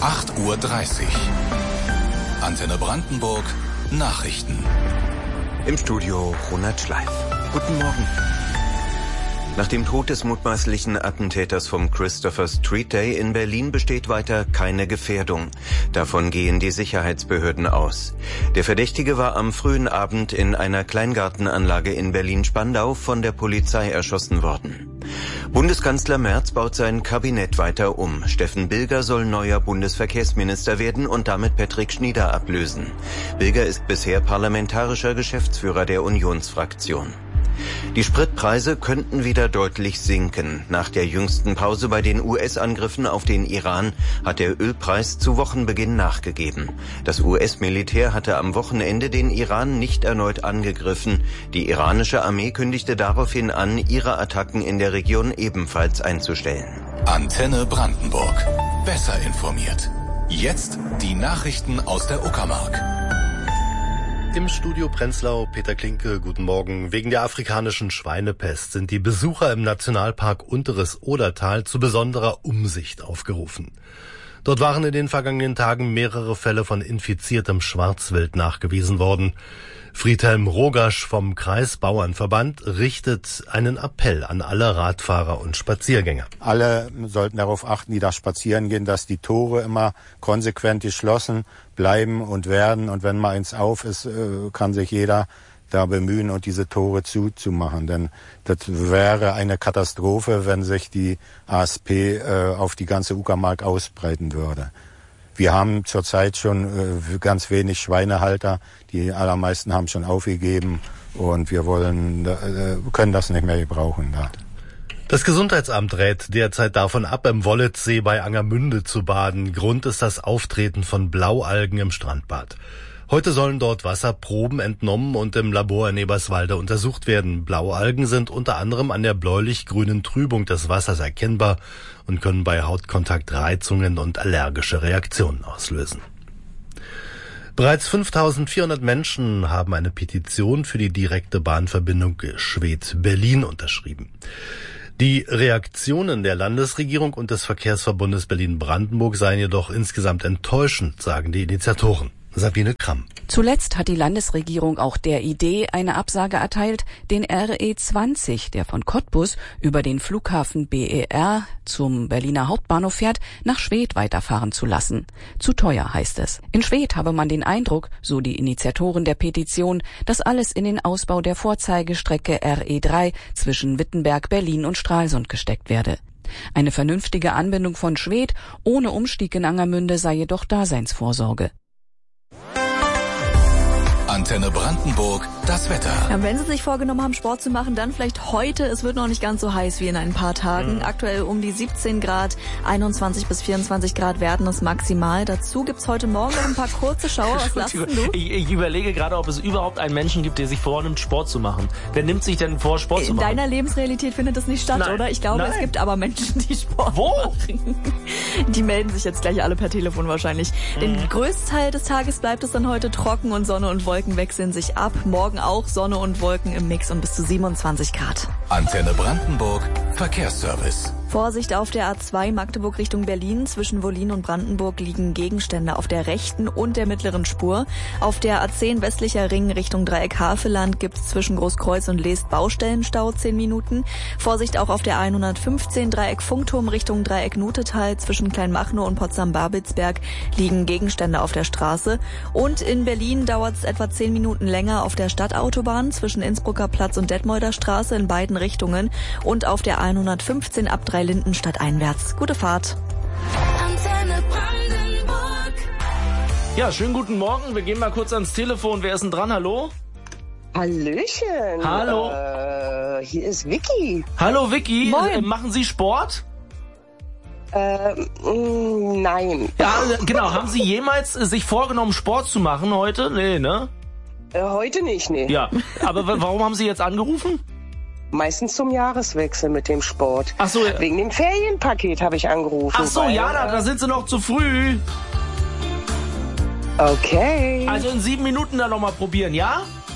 8:30 Uhr. Antenne Brandenburg Nachrichten. Im Studio Ronald Schleif. Guten Morgen. Nach dem Tod des mutmaßlichen Attentäters vom Christopher Street Day in Berlin besteht weiter keine Gefährdung. Davon gehen die Sicherheitsbehörden aus. Der Verdächtige war am frühen Abend in einer Kleingartenanlage in Berlin-Spandau von der Polizei erschossen worden. Bundeskanzler Merz baut sein Kabinett weiter um. Steffen Bilger soll neuer Bundesverkehrsminister werden und damit Patrick Schnieder ablösen. Bilger ist bisher parlamentarischer Geschäftsführer der Unionsfraktion. Die Spritpreise könnten wieder deutlich sinken. Nach der jüngsten Pause bei den US-Angriffen auf den Iran hat der Ölpreis zu Wochenbeginn nachgegeben. Das US-Militär hatte am Wochenende den Iran nicht erneut angegriffen. Die iranische Armee kündigte daraufhin an, ihre Attacken in der Region ebenfalls einzustellen. Antenne Brandenburg. Besser informiert. Jetzt die Nachrichten aus der Uckermark. Im Studio Prenzlau, Peter Klinke, guten Morgen. Wegen der afrikanischen Schweinepest sind die Besucher im Nationalpark Unteres Odertal zu besonderer Umsicht aufgerufen. Dort waren in den vergangenen Tagen mehrere Fälle von infiziertem Schwarzwild nachgewiesen worden. Friedhelm Rogasch vom Kreisbauernverband richtet einen Appell an alle Radfahrer und Spaziergänger. Alle sollten darauf achten, die da spazieren gehen, dass die Tore immer konsequent geschlossen bleiben und werden. Und wenn mal eins auf ist, kann sich jeder da bemühen und diese Tore zuzumachen. Denn das wäre eine Katastrophe, wenn sich die ASP auf die ganze Uckermark ausbreiten würde. Wir haben zurzeit schon ganz wenig Schweinehalter. Die allermeisten haben schon aufgegeben und wir können das nicht mehr gebrauchen da. Das Gesundheitsamt rät derzeit davon ab, im Wollitzsee bei Angermünde zu baden. Grund ist das Auftreten von Blaualgen im Strandbad. Heute sollen dort Wasserproben entnommen und im Labor in Eberswalde untersucht werden. Blaualgen sind unter anderem an der bläulich-grünen Trübung des Wassers erkennbar und können bei Hautkontakt Reizungen und allergische Reaktionen auslösen. Bereits 5.400 Menschen haben eine Petition für die direkte Bahnverbindung Schwedt-Berlin unterschrieben. Die Reaktionen der Landesregierung und des Verkehrsverbundes Berlin-Brandenburg seien jedoch insgesamt enttäuschend, sagen die Initiatoren. Sabine Kramm. Zuletzt hat die Landesregierung auch der Idee eine Absage erteilt, den RE20, der von Cottbus über den Flughafen BER zum Berliner Hauptbahnhof fährt, nach Schwedt weiterfahren zu lassen. Zu teuer, heißt es. In Schwedt habe man den Eindruck, so die Initiatoren der Petition, dass alles in den Ausbau der Vorzeigestrecke RE3 zwischen Wittenberg, Berlin und Stralsund gesteckt werde. Eine vernünftige Anbindung von Schwedt ohne Umstieg in Angermünde sei jedoch Daseinsvorsorge. Antenne Brandenburg, das Wetter. Ja, wenn Sie sich vorgenommen haben, Sport zu machen, dann vielleicht heute. Es wird noch nicht ganz so heiß wie in ein paar Tagen. Aktuell um die 17 Grad, 21 bis 24 Grad werden es maximal. Dazu gibt's heute Morgen noch ein paar kurze Schauer. Was lachst du? Ich überlege gerade, ob es überhaupt einen Menschen gibt, der sich vornimmt, Sport zu machen. Wer nimmt sich denn vor, Sport zu machen? In deiner Lebensrealität findet das nicht statt, oder? Ich glaube, es gibt aber Menschen, die Sport machen. Die melden sich jetzt gleich alle per Telefon wahrscheinlich. Den größten Teil des Tages bleibt es dann heute trocken und Sonne und Wolken wechseln sich ab. Morgen auch Sonne und Wolken im Mix und bis zu 27 Grad. Antenne Brandenburg, Verkehrsservice. Vorsicht auf der A2 Magdeburg Richtung Berlin. Zwischen Wollin und Brandenburg liegen Gegenstände auf der rechten und der mittleren Spur. Auf der A10 westlicher Ring Richtung Dreieck Havelland gibt es zwischen Großkreuz und Leest Baustellenstau 10 Minuten. Vorsicht auch auf der 115 Dreieck Funkturm Richtung Dreieck Nutetal. Zwischen Kleinmachnow und Potsdam-Babelsberg liegen Gegenstände auf der Straße. Und in Berlin dauert es etwa 10 Minuten länger auf der Stadtautobahn zwischen Innsbrucker Platz und Detmolder Straße in beiden Richtungen und auf der 115 ab Lindenstadt einwärts. Gute Fahrt. Antenne Brandenburg. Ja, schönen guten Morgen. Wir gehen mal kurz ans Telefon. Wer ist denn dran? Hallo? Hallöchen. Hallo. Hier ist Vicky. Hallo Vicky. Moin. Machen Sie Sport? Nein. Ja, genau. Haben Sie jemals sich vorgenommen, Sport zu machen heute? Nee, ne? Heute nicht, nee. Ja, aber warum haben Sie jetzt angerufen? Meistens zum Jahreswechsel mit dem Sport. Ach so, ja. Wegen dem Ferienpaket habe ich angerufen. Ach so, ja, da sind Sie noch zu früh. Okay. Also in 7 Minuten dann nochmal probieren, ja?